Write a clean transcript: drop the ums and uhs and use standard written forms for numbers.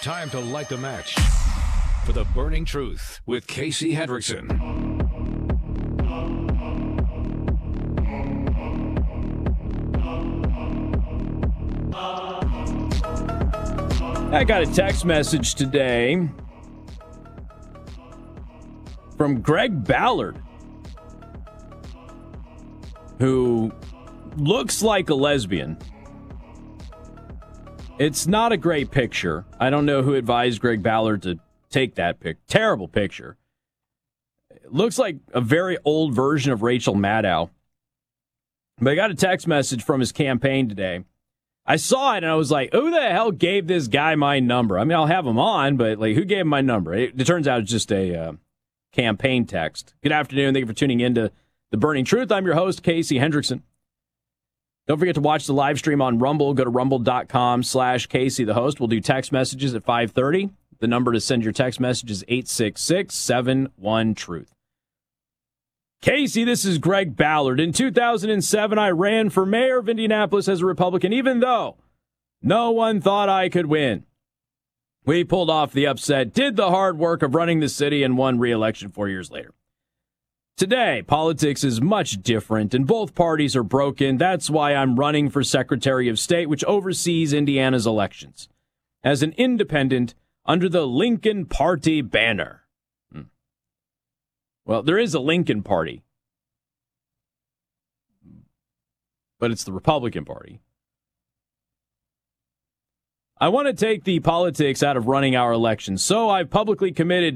Time to light the match for the Burning Truth with Casey Hendrickson. I got a text message today from Greg Ballard, who looks like a lesbian. It's not a great picture. I don't know who advised Greg Ballard to take that terrible picture. It looks like a very old version of Rachel Maddow. But I got a text message from his campaign today. I saw it and I was like, who the hell gave this guy my number? I mean, I'll have him on, but like, who gave him my number? It turns out it's just a campaign text. Good afternoon. Thank you for tuning in to The Burning Truth. I'm your host, Casey Hendrickson. Don't forget to watch the live stream on Rumble. Go to rumble.com/Casey the host. We'll do text messages at 5:30. The number to send your text message is 866-71-TRUTH. Casey, this is Greg Ballard. In 2007, I ran for mayor of Indianapolis as a Republican, even though no one thought I could win. We pulled off the upset, did the hard work of running the city, and won re-election 4 years later. Today, politics is much different, and both parties are broken. That's why I'm running for Secretary of State, which oversees Indiana's elections, as an independent under the Lincoln Party banner. Well, there is a Lincoln Party, but it's the Republican Party. I want to take the politics out of running our elections, so I've publicly committed